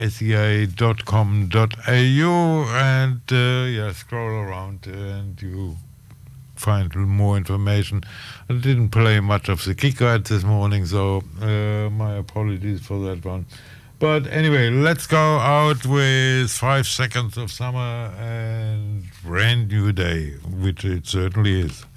sea.com.au, and scroll around and you find more information. I didn't play much of the kick guide this morning, so my apologies for that one. But anyway, let's go out with 5 seconds of summer and brand new day, which it certainly is.